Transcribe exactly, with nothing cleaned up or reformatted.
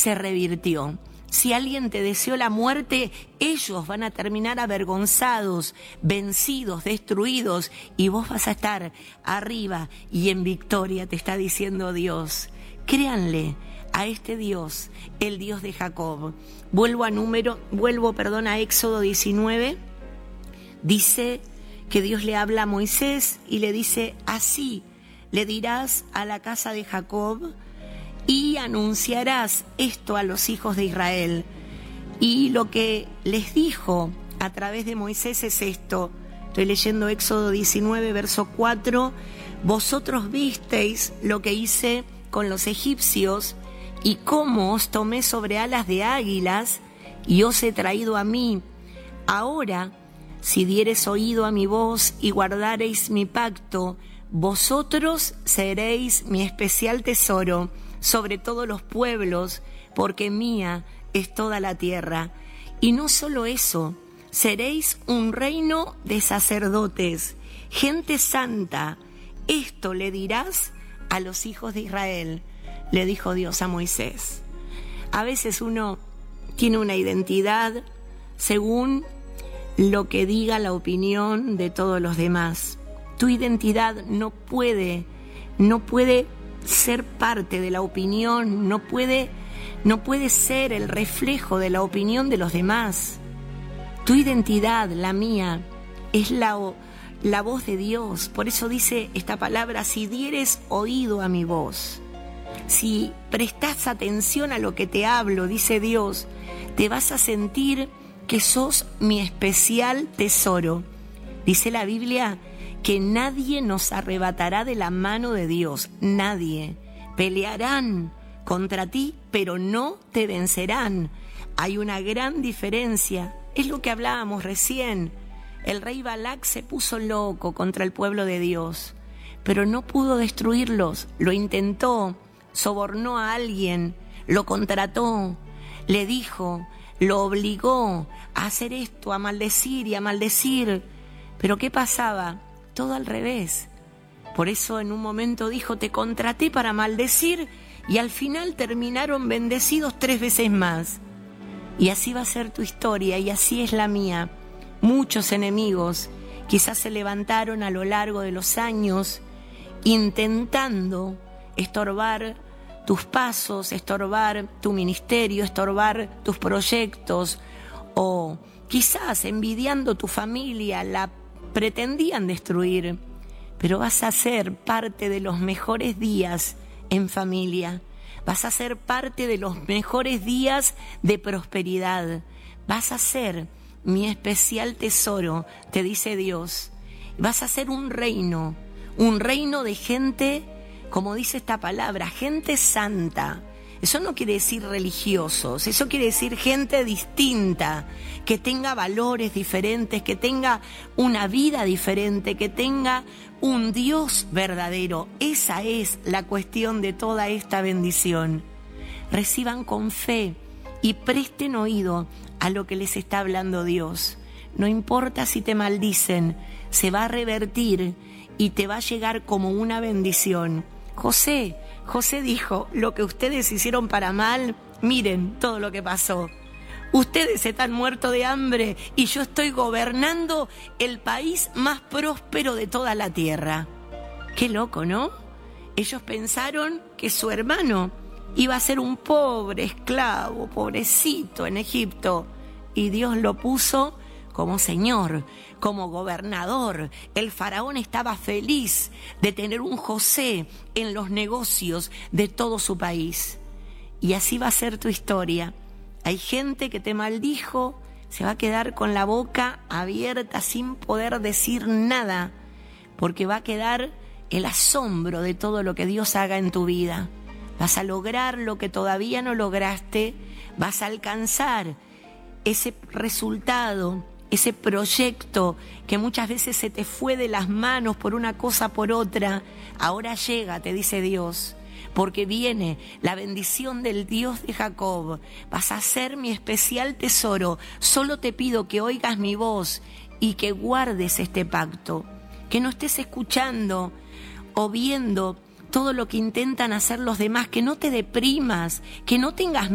se revirtió. Si alguien te deseó la muerte, ellos van a terminar avergonzados, vencidos, destruidos, y vos vas a estar arriba y en victoria, te está diciendo Dios. Créanle a este Dios, el Dios de Jacob. Vuelvo a número, vuelvo, perdón, a Éxodo diecinueve. Dice que Dios le habla a Moisés y le dice: así le dirás a la casa de Jacob y anunciarás esto a los hijos de Israel. Y lo que les dijo a través de Moisés es esto. Estoy leyendo Éxodo diecinueve, verso cuatro. Vosotros visteis lo que hice con los egipcios y cómo os tomé sobre alas de águilas y os he traído a mí. Ahora, si diereis oído a mi voz y guardareis mi pacto, vosotros seréis mi especial tesoro sobre todos los pueblos, porque mía es toda la tierra. Y no solo eso, seréis un reino de sacerdotes, gente santa. Esto le dirás a los hijos de Israel, le dijo Dios a Moisés. A veces uno tiene una identidad según lo que diga la opinión de todos los demás. Tu identidad no puede, no puede ser parte de la opinión, no puede, no puede ser el reflejo de la opinión de los demás. Tu identidad, la mía, es la, la voz de Dios. Por eso dice esta palabra: si dieres oído a mi voz, si prestas atención a lo que te hablo, dice Dios, te vas a sentir que sos mi especial tesoro. Dice la Biblia que nadie nos arrebatará de la mano de Dios, nadie. Pelearán contra ti, pero no te vencerán. Hay una gran diferencia, es lo que hablábamos recién. El rey Balac se puso loco contra el pueblo de Dios, pero no pudo destruirlos, lo intentó, sobornó a alguien, lo contrató, le dijo, lo obligó a hacer esto, a maldecir y a maldecir. Pero ¿qué pasaba? Todo al revés. Por eso en un momento dijo: te contraté para maldecir, y al final terminaron bendecidos tres veces más. Y así va a ser tu historia, y así es la mía. Muchos enemigos quizás se levantaron a lo largo de los años intentando estorbar tus pasos, estorbar tu ministerio, estorbar tus proyectos, o quizás envidiando tu familia, la pretendían destruir. Pero vas a ser parte de los mejores días en familia, vas a ser parte de los mejores días de prosperidad, vas a ser mi especial tesoro, te dice Dios. Vas a ser un reino, un reino de gente, como dice esta palabra, gente santa. Eso no quiere decir religiosos, eso quiere decir gente distinta, que tenga valores diferentes, que tenga una vida diferente, que tenga un Dios verdadero. Esa es la cuestión de toda esta bendición. Reciban con fe y presten oído a lo que les está hablando Dios. No importa si te maldicen, se va a revertir y te va a llegar como una bendición. José, José dijo: lo que ustedes hicieron para mal, miren todo lo que pasó. Ustedes están muertos de hambre y yo estoy gobernando el país más próspero de toda la tierra. Qué loco, ¿no? Ellos pensaron que su hermano iba a ser un pobre esclavo, pobrecito en Egipto, y Dios lo puso como señor, como gobernador. El faraón estaba feliz de tener un José en los negocios de todo su país. Y así va a ser tu historia. Hay gente que te maldijo, se va a quedar con la boca abierta sin poder decir nada, porque va a quedar el asombro de todo lo que Dios haga en tu vida. Vas a lograr lo que todavía no lograste, vas a alcanzar ese resultado, ese proyecto que muchas veces se te fue de las manos por una cosa, por otra. Ahora llega, te dice Dios, porque viene la bendición del Dios de Jacob. Vas a ser mi especial tesoro. Solo te pido que oigas mi voz y que guardes este pacto, que no estés escuchando o viendo todo lo que intentan hacer los demás, que no te deprimas, que no tengas